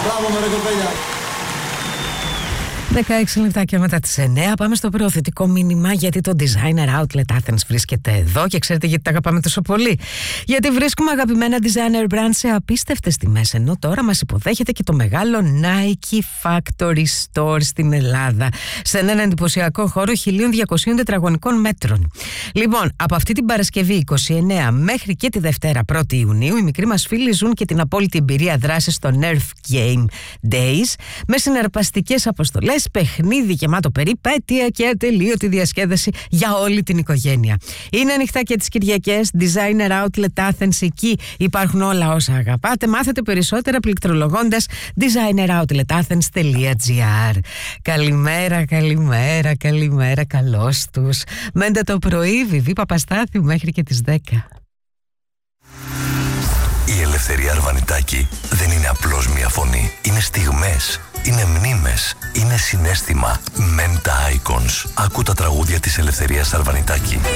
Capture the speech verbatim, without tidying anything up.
Μπράβο με ρε κοπέλια. δεκαέξι λεπτάκια μετά τις εννέα πάμε στο προωθητικό μήνυμα, γιατί το Designer Outlet Athens βρίσκεται εδώ και ξέρετε γιατί τα αγαπάμε τόσο πολύ. Γιατί βρίσκουμε αγαπημένα designer brands σε απίστευτες τιμές, ενώ τώρα μας υποδέχεται και το μεγάλο Nike Factory Store στην Ελλάδα, σε έναν εντυπωσιακό χώρο χίλια διακόσια τετραγωνικών μέτρων. Λοιπόν, από αυτή την Παρασκευή είκοσι εννέα μέχρι και τη Δευτέρα πρώτη Ιουνίου, οι μικροί μας φίλοι ζουν και την απόλυτη εμπειρία δράσης στο Nerf Game Days, με συναρπαστικές αποστολές, παιχνίδι γεμάτο περιπέτεια και ατελείωτη διασκέδαση για όλη την οικογένεια. Είναι ανοιχτά και τις Κυριακές. Designer Outlet Athens, εκεί υπάρχουν όλα όσα αγαπάτε. Μάθετε περισσότερα πληκτρολογώντας designer outlet athens τελεία gr. Καλημέρα, καλημέρα, καλημέρα, καλώς τους. Μέντε το πρωί, Βιβί Παπαστάθιου, μέχρι και τις δέκα. Η Ελευθερία Αρβανιτάκη δεν είναι απλώς μια φωνή. Είναι στιγμές, είναι μνήμες, είναι συναίσθημα. Menta Icons. Άκου τα τραγούδια της Ελευθερίας Αρβανιτάκη.